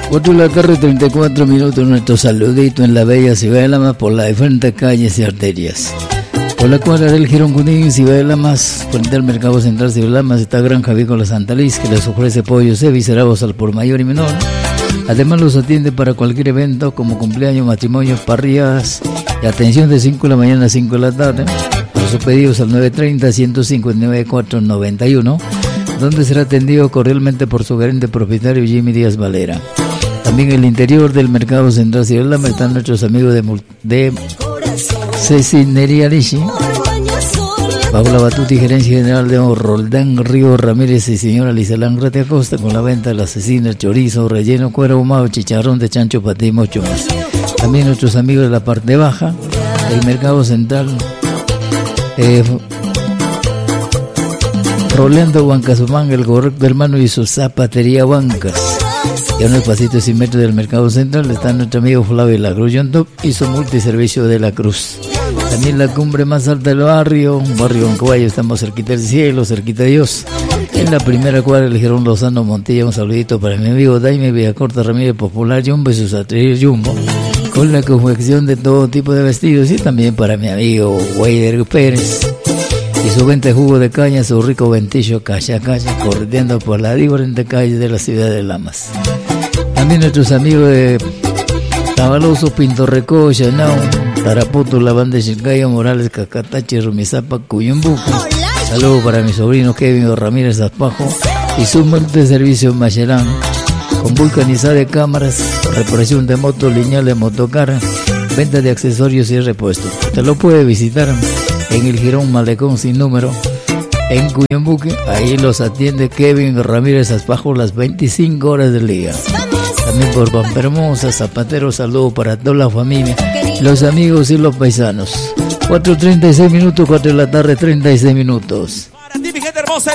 4 de la tarde, 34 minutos, nuestro saludito en la bella Ciudad de Lamas por las diferentes calles y arterias. Por la cuadra del Girón Cunín, Ciudad de Lamas, frente al Mercado Central Ciudad de Lamas, está Granja Avícola Santa Liz, que les ofrece pollo, ceviceravos al por mayor y menor. Además los atiende para cualquier evento como cumpleaños, matrimonios, parrillas y atención de 5 de la mañana a 5 de la tarde. Por sus pedidos al 930-159-491, donde será atendido cordialmente por su gerente propietario Jimmy Díaz Valera. También en el interior del Mercado Central Ciudad de Lamas están nuestros amigos de Cecinería Lichi, bajo la batuta y gerencia general de Roldán Río Ramírez y señora Lizelán Rete Acosta, con la venta de la cecina, chorizo, relleno, cuero ahumado, chicharrón de chancho, paté y mucho más. También nuestros amigos de la parte baja del Mercado Central, Rolando Huancasumán, el correcto hermano, y su zapatería Huancas. Y a unos pasitos y metros del Mercado Central está nuestro amigo Flavio La Cruz John Top y su multiservicio de La Cruz. También la cumbre más alta del barrio, un barrio en Caballo, estamos cerquita del cielo, cerquita de Dios. En la primera cuadra del Girón Lozano Montilla, un saludito para mi amigo Daime Villacorta Ramírez Popular Jumbo y sus ateliers Jumbo, con la confección de todo tipo de vestidos, y también para mi amigo Weider Pérez y su venta de jugo de caña, su rico ventillo cacha corriendo por las diferentes calles de la ciudad de Lamas. También nuestros amigos de Tabaloso, Pinto Recodo, Chanao, Tarapoto, La Banda de Chilcaya, Morales, Cacatache, Rumizapa, Cuyumbuco. Saludos para mi sobrino Kevin Ramírez Azpajo y su multiservicio Machelán, con vulcanizada de cámaras, reparación de motos, lineal de motocar, venta de accesorios y repuestos. Te lo puede visitar en el Girón Malecón sin número, en Cuyumbuque. Ahí los atiende Kevin Ramírez Azpajo las 25 horas del día. También por Pampermosa, Zapatero, saludo para toda la familia, los amigos y los paisanos. 4:36 minutos, 4 de la tarde, 36 minutos. Para ti, mi gente hermosa,